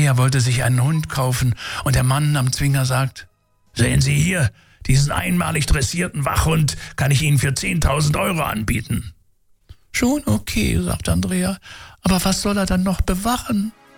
Andrea wollte sich einen Hund kaufen und der Mann am Zwinger sagt: »Sehen Sie hier, diesen einmalig dressierten Wachhund kann ich Ihnen für 10.000 € anbieten.« »Schon okay«, sagt Andrea, »aber was soll er dann noch bewachen?«